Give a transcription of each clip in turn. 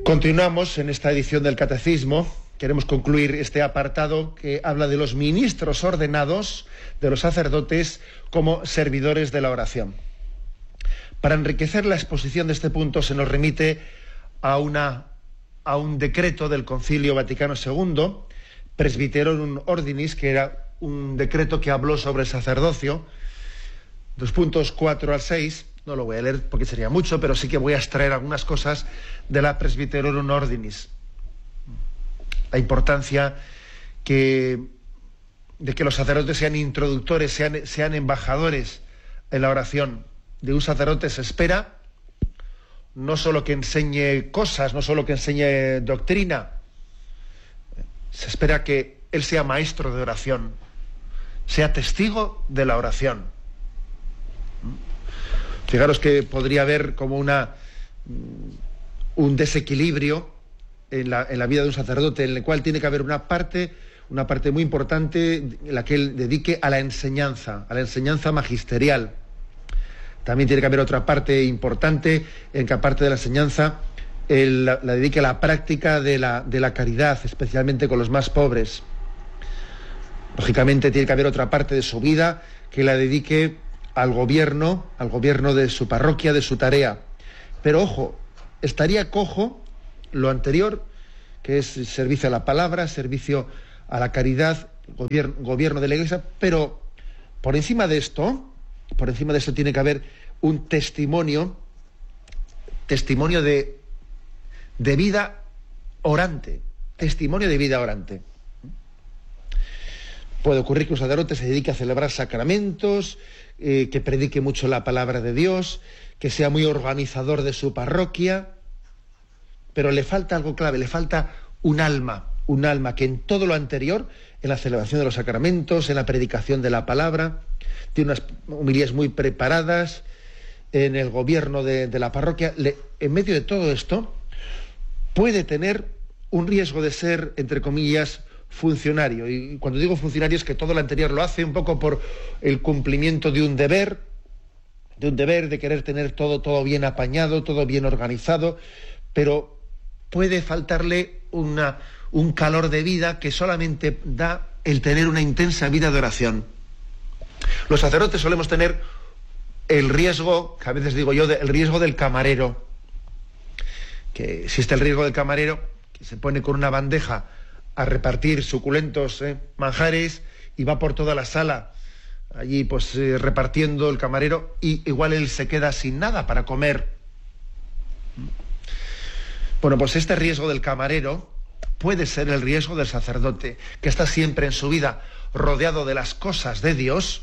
Continuamos en esta edición del Catecismo. Queremos concluir este apartado que habla de los ministros ordenados, de los sacerdotes como servidores de la oración. Para enriquecer la exposición de este punto se nos remite a un decreto del Concilio Vaticano II, Presbyterorum Ordinis, que era un decreto que habló sobre el sacerdocio, 4 al 6. No lo voy a leer porque sería mucho, pero sí que voy a extraer algunas cosas de la Presbyterorum Ordinis. La importancia de que los sacerdotes sean introductores, sean embajadores en la oración. De un sacerdote se espera no solo que enseñe cosas, no solo que enseñe doctrina, se espera que él sea maestro de oración, sea testigo de la oración. Fijaros que podría haber como un desequilibrio en la vida de un sacerdote, en el cual tiene que haber una parte muy importante en la que él dedique a la enseñanza magisterial. También tiene que haber otra parte importante en que, aparte de la enseñanza, él la dedique a la práctica de la caridad, especialmente con los más pobres. Lógicamente tiene que haber otra parte de su vida que la dedique al gobierno de su parroquia, de su tarea. Pero ojo, estaría cojo lo anterior, que es servicio a la palabra, servicio a la caridad, gobierno de la Iglesia, pero por encima de esto tiene que haber un testimonio de vida orante, testimonio de vida orante. Puede ocurrir que un sacerdote se dedique a celebrar sacramentos, que predique mucho la palabra de Dios, que sea muy organizador de su parroquia, pero le falta algo clave, le falta un alma que en todo lo anterior, en la celebración de los sacramentos, en la predicación de la palabra, tiene unas homilías muy preparadas, en el gobierno de la parroquia, en medio de todo esto, puede tener un riesgo de ser, entre comillas, funcionario. Y cuando digo funcionario es que todo lo anterior lo hace un poco por el cumplimiento de un deber de querer tener todo bien apañado, todo bien organizado, pero puede faltarle un calor de vida que solamente da el tener una intensa vida de oración. Los sacerdotes solemos tener el riesgo, que a veces digo yo, el riesgo del camarero, que existe el riesgo del camarero que se pone con una bandeja a repartir suculentos manjares y va por toda la sala allí repartiendo el camarero, y igual él se queda sin nada para comer. Bueno, pues este riesgo del camarero puede ser el riesgo del sacerdote, que está siempre en su vida rodeado de las cosas de Dios,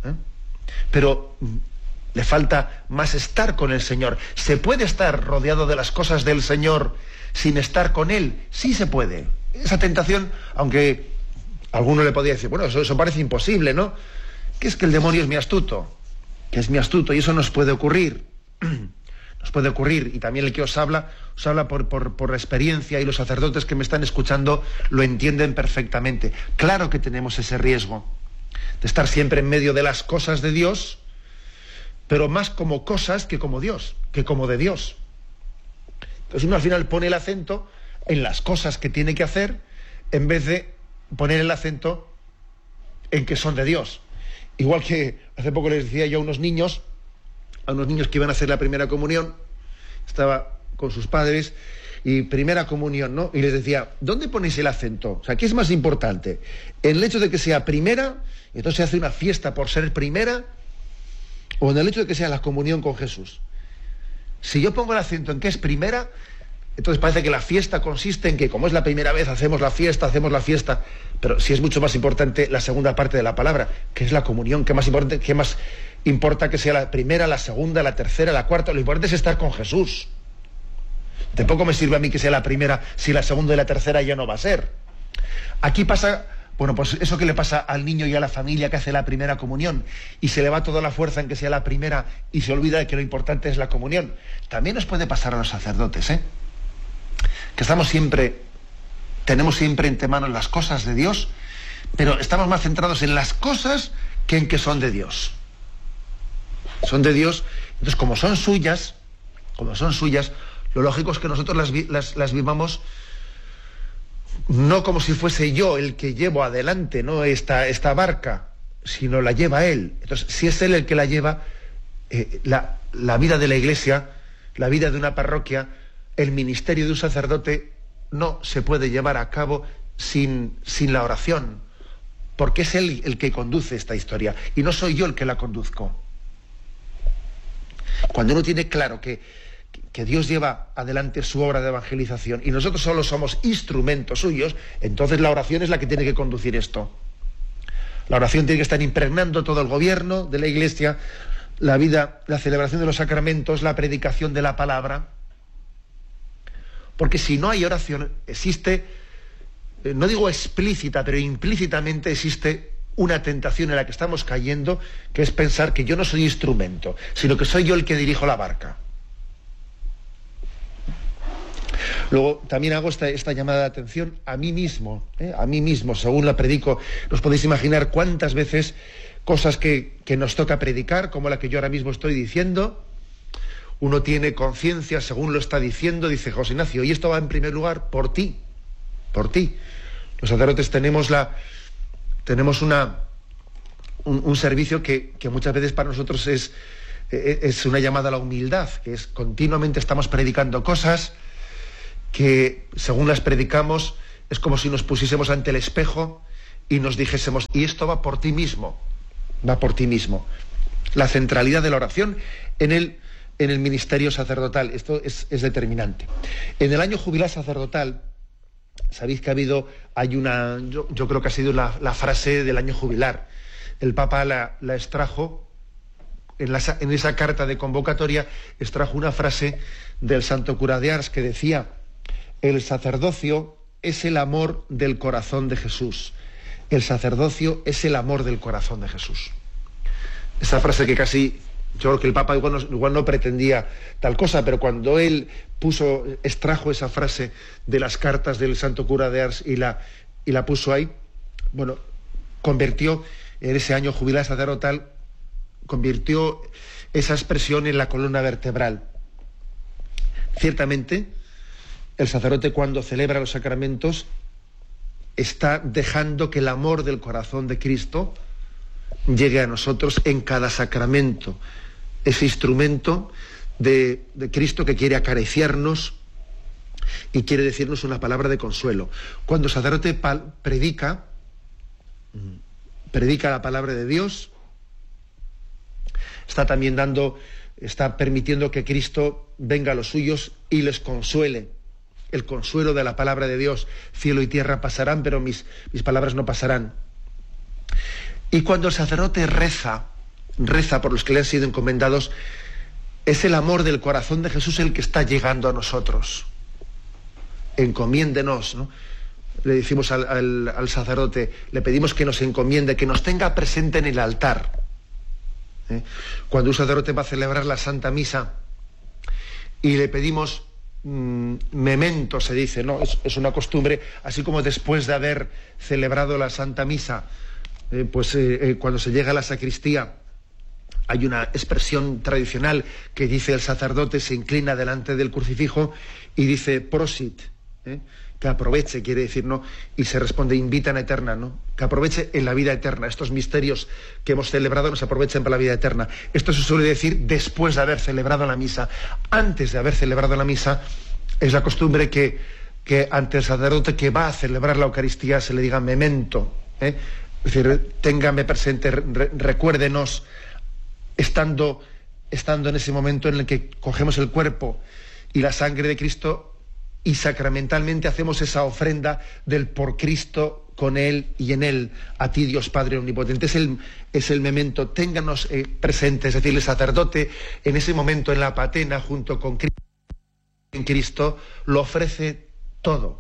pero le falta más estar con el Señor. ¿Se puede estar rodeado de las cosas del Señor sin estar con Él? Sí se puede. Esa tentación, aunque alguno le podría decir, bueno, eso parece imposible, ¿no? Que es que el demonio es muy astuto, y eso nos puede ocurrir. Nos puede ocurrir, y también el que os habla por experiencia, y los sacerdotes que me están escuchando lo entienden perfectamente. Claro que tenemos ese riesgo de estar siempre en medio de las cosas de Dios, pero más como cosas que como Dios, que como de Dios. Entonces uno al final pone el acento en las cosas que tiene que hacer, en vez de poner el acento en que son de Dios. Igual que hace poco les decía yo a unos niños que iban a hacer la primera comunión, estaba con sus padres, y primera comunión, ¿no? Y les decía, ¿dónde ponéis el acento? O sea, ¿qué es más importante? ¿En el hecho de que sea primera, y entonces se hace una fiesta por ser primera, o en el hecho de que sea la comunión con Jesús? Si yo pongo el acento en que es primera, entonces parece que la fiesta consiste en que, como es la primera vez, hacemos la fiesta, pero sí es mucho más importante la segunda parte de la palabra, que es la comunión. ¿Qué más importa que sea la primera, la segunda, la tercera, la cuarta? Lo importante es estar con Jesús. De poco me sirve a mí que sea la primera si la segunda y la tercera ya no va a ser. Aquí pasa, bueno, pues eso que le pasa al niño y a la familia que hace la primera comunión, y se le va toda la fuerza en que sea la primera y se olvida de que lo importante es la comunión. También nos puede pasar a los sacerdotes, que tenemos siempre entre manos las cosas de Dios, pero estamos más centrados en las cosas que en que son de Dios. Son de Dios, entonces como son suyas, Lo lógico es que nosotros las vivamos no como si fuese yo el que llevo adelante, ¿no?, esta barca, sino la lleva Él. Entonces, si es Él el que la lleva, la vida de la Iglesia, la vida de una parroquia, el ministerio de un sacerdote no se puede llevar a cabo sin la oración, porque es Él el que conduce esta historia y no soy yo el que la conduzco. Cuando uno tiene claro que Dios lleva adelante su obra de evangelización y nosotros solo somos instrumentos suyos, entonces la oración es la que tiene que conducir esto. La oración tiene que estar impregnando todo el gobierno de la Iglesia, la vida, la celebración de los sacramentos, la predicación de la palabra. Porque si no hay oración, existe, no digo explícita, pero implícitamente existe una tentación en la que estamos cayendo, que es pensar que yo no soy instrumento, sino que soy yo el que dirijo la barca. Luego también hago esta llamada de atención a mí mismo, según la predico. Os podéis imaginar cuántas veces cosas que nos toca predicar, como la que yo ahora mismo estoy diciendo, uno tiene conciencia, según lo está diciendo, dice José Ignacio, y esto va en primer lugar por ti. Los sacerdotes tenemos un servicio que muchas veces para nosotros es una llamada a la humildad, que es continuamente estamos predicando cosas que, según las predicamos, es como si nos pusiésemos ante el espejo y nos dijésemos, y esto va por ti mismo. La centralidad de la oración en el ministerio sacerdotal, esto es determinante. En el año jubilar sacerdotal, sabéis que yo creo que ha sido la frase del año jubilar. El Papa la extrajo, en esa carta de convocatoria, extrajo una frase del santo cura de Ars que decía: el sacerdocio es el amor del corazón de Jesús. El sacerdocio es el amor del corazón de Jesús. Esa frase que casi, yo creo que el Papa igual no pretendía tal cosa, pero cuando él extrajo esa frase de las cartas del santo cura de Ars y la puso ahí, bueno, convirtió en ese año jubilar sacerdotal, convirtió esa expresión en la columna vertebral. Ciertamente, el sacerdote, cuando celebra los sacramentos, está dejando que el amor del corazón de Cristo llegue a nosotros en cada sacramento. Ese instrumento de Cristo que quiere acariciarnos y quiere decirnos una palabra de consuelo. Cuando el sacerdote predica la palabra de Dios, está permitiendo que Cristo venga a los suyos y les consuele. El consuelo de la palabra de Dios. Cielo y tierra pasarán, pero mis palabras no pasarán. Y cuando el sacerdote reza por los que le han sido encomendados, es el amor del corazón de Jesús el que está llegando a nosotros. Encomiéndenos, ¿no? Le decimos al sacerdote, le pedimos que nos encomiende, que nos tenga presente en el altar. Cuando un sacerdote va a celebrar la Santa Misa y le pedimos memento, se dice, ¿no? Es una costumbre, así como después de haber celebrado la Santa Misa, cuando se llega a la sacristía, hay una expresión tradicional que dice el sacerdote, se inclina delante del crucifijo y dice prosit, que aproveche, quiere decir, ¿no? Y se responde invita en eterna, ¿no? Que aproveche en la vida eterna. Estos misterios que hemos celebrado nos aprovechen para la vida eterna. Esto se suele decir después de haber celebrado la misa. Antes de haber celebrado la misa, es la costumbre que ante el sacerdote que va a celebrar la Eucaristía se le diga memento. Es decir, téngame presente, recuérdenos, estando en ese momento en el que cogemos el cuerpo y la sangre de Cristo y sacramentalmente hacemos esa ofrenda del por Cristo, con Él y en Él, a ti Dios Padre Omnipotente. Es el memento, ténganos presentes, es decir, el sacerdote en ese momento en la patena junto con Cristo, en Cristo, lo ofrece todo,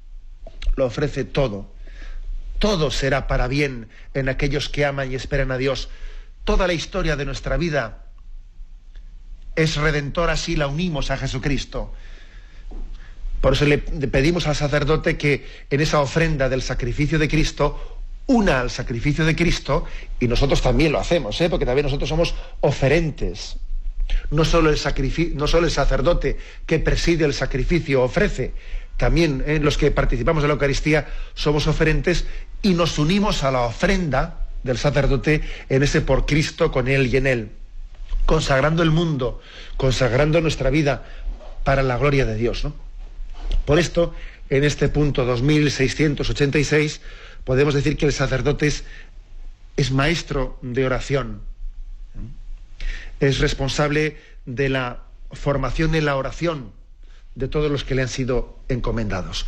todo será para bien en aquellos que aman y esperan a Dios. Toda la historia de nuestra vida es redentora si la unimos a Jesucristo. Por eso le pedimos al sacerdote que en esa ofrenda del sacrificio de Cristo una al sacrificio de Cristo, y nosotros también lo hacemos, porque también nosotros somos oferentes. No solo el sacerdote que preside el sacrificio ofrece, también los que participamos de la Eucaristía somos oferentes y nos unimos a la ofrenda del sacerdote en ese por Cristo, con Él y en Él, consagrando el mundo, consagrando nuestra vida para la gloria de Dios, ¿no? Por esto, en este punto 2686, podemos decir que el sacerdote es maestro de oración, es responsable de la formación en la oración de todos los que le han sido encomendados.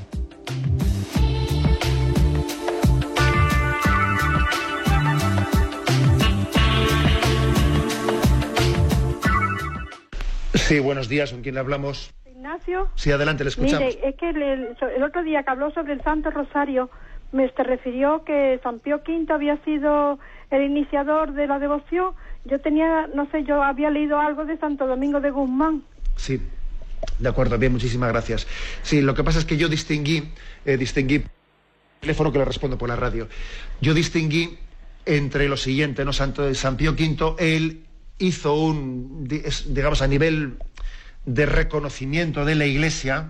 Sí, buenos días, ¿con quién hablamos? Ignacio. Sí, adelante, le escuchamos. Mire, es que el otro día que habló sobre el Santo Rosario, me refirió que San Pío V había sido el iniciador de la devoción. Yo yo había leído algo de Santo Domingo de Guzmán. Sí, de acuerdo, bien, muchísimas gracias. Sí, lo que pasa es que yo distinguí, teléfono que le respondo por la radio, yo distinguí entre lo siguiente, ¿no? San Pío V, él hizo digamos, a nivel de reconocimiento de la Iglesia,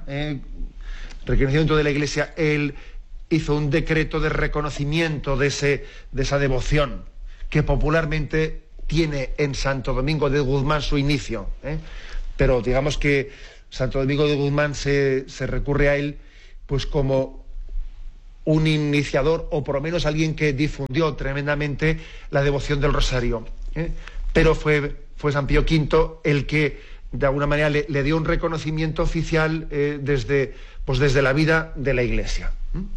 él hizo un decreto de reconocimiento de esa devoción que popularmente tiene en Santo Domingo de Guzmán su inicio, pero digamos que Santo Domingo de Guzmán se recurre a él pues como un iniciador, o por lo menos alguien que difundió tremendamente la devoción del Rosario, pero fue San Pío V el que de alguna manera le dio un reconocimiento oficial desde la vida de la Iglesia.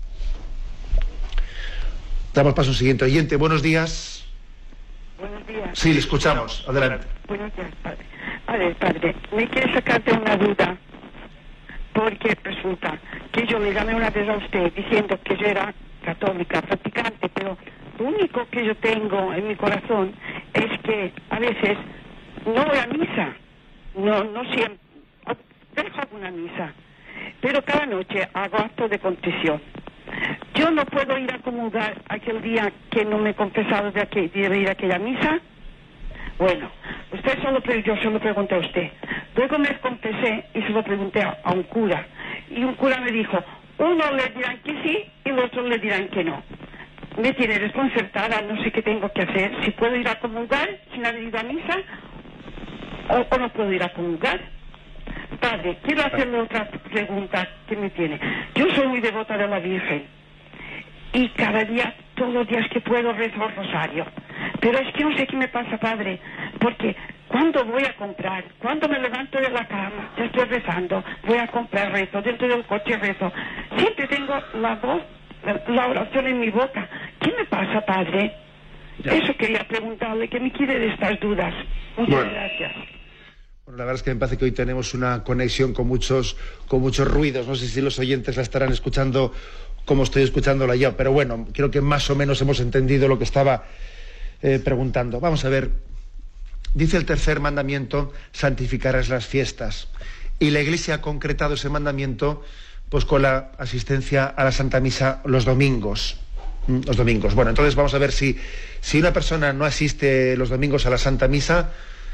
Damos paso a un siguiente oyente. Buenos días. Buenos días. Sí, le escuchamos. Adelante. Buenos días, padre. A ver, padre, me quiere sacarte una duda, porque resulta que yo le llamé una vez a usted diciendo que yo era católica, practicante, pero lo único que yo tengo en mi corazón es que a veces no voy a misa, no siempre, dejo alguna misa, pero cada noche hago acto de contrición. Yo no puedo ir a comulgar aquel día que no me he confesado de ir a aquella misa. Bueno, yo se lo pregunté a usted. Luego me confesé y se lo pregunté a un cura. Y un cura me dijo, uno le dirán que sí y los otros le dirán que no. Me tiene desconcertada, no sé qué tengo que hacer. Si puedo ir a comulgar sin haber ido a misa o no puedo ir a comulgar. Padre, quiero hacerle otra pregunta que me tiene. Yo soy muy devota de la Virgen y cada día, todos los días que puedo, rezo el rosario. Pero es que no sé qué me pasa, padre, porque cuando voy a comprar, cuando me levanto de la cama, ya estoy rezando, voy a comprar, rezo, dentro del coche rezo. Siempre tengo la oración en mi boca. ¿Qué me pasa, padre? Ya. Eso quería preguntarle, que me quiere de estas dudas. Muchas gracias. Bueno, la verdad es que me parece que hoy tenemos una conexión con muchos ruidos. No sé si los oyentes la estarán escuchando como estoy escuchándola yo, pero bueno, creo que más o menos hemos entendido lo que estaba preguntando. Vamos a ver, dice el tercer mandamiento, santificarás las fiestas. Y la Iglesia ha concretado ese mandamiento pues con la asistencia a la Santa Misa los domingos. Bueno, entonces vamos a ver si una persona no asiste los domingos a la Santa Misa,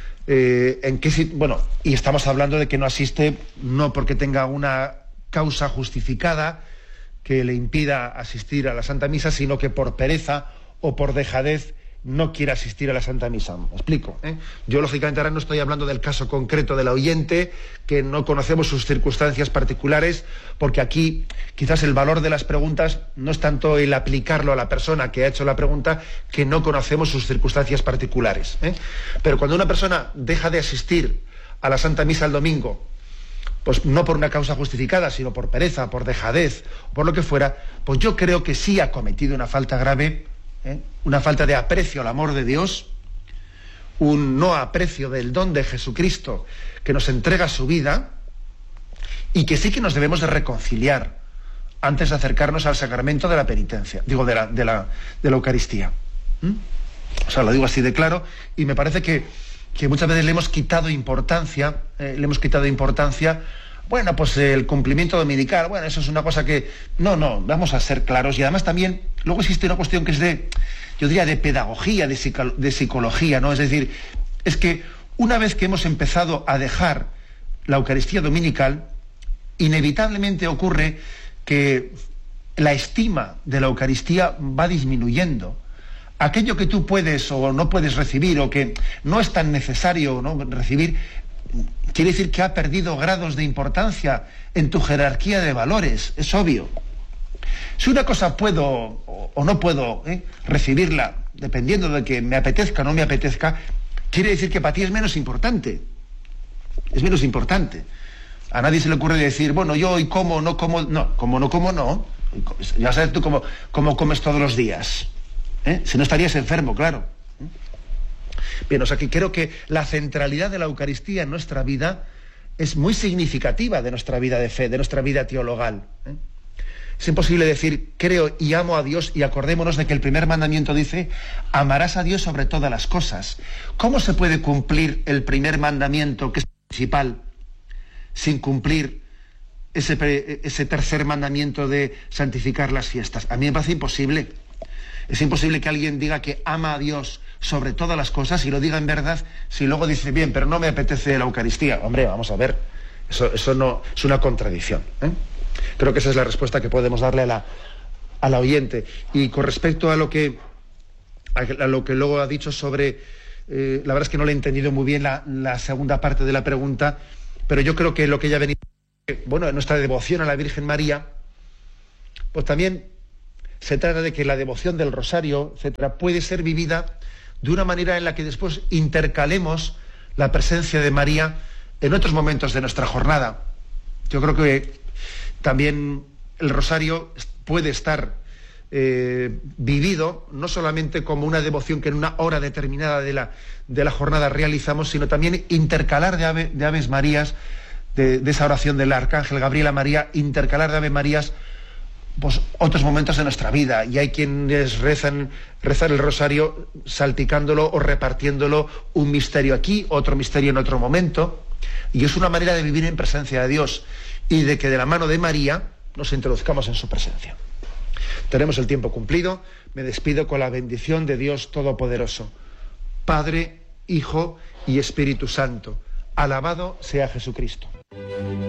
y estamos hablando de que no asiste no porque tenga una causa justificada que le impida asistir a la Santa Misa, sino que por pereza o por dejadez no quiere asistir a la Santa Misa. ¿Me explico? Yo, lógicamente, ahora no estoy hablando del caso concreto del oyente, que no conocemos sus circunstancias particulares, porque aquí quizás el valor de las preguntas no es tanto el aplicarlo a la persona que ha hecho la pregunta, que no conocemos sus circunstancias particulares. Pero cuando una persona deja de asistir a la Santa Misa el domingo, pues no por una causa justificada, sino por pereza, por dejadez, por lo que fuera, pues yo creo que sí ha cometido una falta grave, una falta de aprecio al amor de Dios, un no aprecio del don de Jesucristo que nos entrega su vida, y que sí que nos debemos de reconciliar antes de acercarnos al sacramento de la penitencia, digo, de la Eucaristía. O sea, lo digo así de claro, y me parece que muchas veces le hemos quitado importancia, bueno, pues el cumplimiento dominical, bueno, eso es una cosa que... No, vamos a ser claros. Y además también, luego existe una cuestión que es yo diría, de pedagogía, de psicología, ¿no? Es decir, es que Una vez que hemos empezado a dejar la Eucaristía dominical, inevitablemente ocurre que la estima de la Eucaristía va disminuyendo. Aquello que tú puedes o no puedes recibir, o que no es tan necesario, ¿no?, recibir, quiere decir que ha perdido grados de importancia en tu jerarquía de valores, es obvio. Si una cosa puedo o no puedo recibirla, dependiendo de que me apetezca o no me apetezca, quiere decir que para ti es menos importante. Es menos importante. A nadie se le ocurre decir, bueno, yo hoy como, no como, no, como no como, no. Ya sabes tú cómo comes todos los días. Si no estarías enfermo, claro. Bien, o sea que creo que la centralidad de la Eucaristía en nuestra vida es muy significativa de nuestra vida de fe, de nuestra vida teologal. Es imposible decir, creo y amo a Dios, y acordémonos de que el primer mandamiento dice, amarás a Dios sobre todas las cosas. ¿Cómo se puede cumplir el primer mandamiento, que es principal, sin cumplir ese tercer mandamiento de santificar las fiestas? A mí me parece imposible. Es imposible que alguien diga que ama a Dios sobre todas las cosas y lo diga en verdad, si luego dice, bien, pero no me apetece la Eucaristía. Hombre, vamos a ver, eso no es una contradicción. Creo que esa es la respuesta que podemos darle a la oyente. Y con respecto a lo que luego ha dicho sobre, la verdad es que no le he entendido muy bien la segunda parte de la pregunta, pero yo creo que lo que ella venía, bueno, nuestra devoción a la Virgen María, pues también se trata de que la devoción del rosario, etcétera, puede ser vivida de una manera en la que después intercalemos la presencia de María en otros momentos de nuestra jornada. Yo creo que también el rosario puede estar vivido no solamente como una devoción que en una hora determinada de la jornada realizamos, sino también intercalar de Aves Marías, de esa oración del Arcángel Gabriel a María, intercalar de Ave Marías pues otros momentos de nuestra vida. Y hay quienes rezan el rosario salticándolo o repartiéndolo, un misterio aquí, otro misterio en otro momento, y es una manera de vivir en presencia de Dios y de que de la mano de María nos introduzcamos en su presencia. Tenemos el tiempo cumplido. Me despido con la bendición de Dios Todopoderoso, Padre, Hijo y Espíritu Santo. Alabado sea Jesucristo.